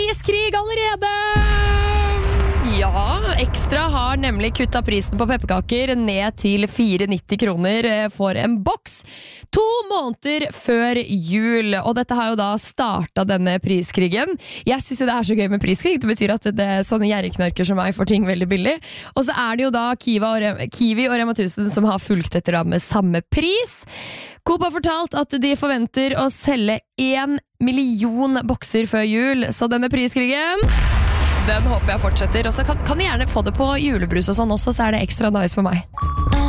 Priskrig allerede! Ja, Ekstra har nemlig kuttet prisen på pepperkaker ned til 4,90 kroner for en boks 2 måneder før jul. Og dette har jo da startet denne priskrigen. Jeg synes jo det er så gøy med priskrig. Det betyr at sånne gjerrigknarker som meg får ting veldig billig. Og så er det jo da Kiwi og Rema 1000 som har fulgt etter da med samme pris. Coop har fortalt at de forventer å selge 1 million bokser før jul. Så denne priskrigen, den håper jeg fortsetter. Og så kan de gjerne få det på julebrus og sånn også, så er det ekstra nice for meg.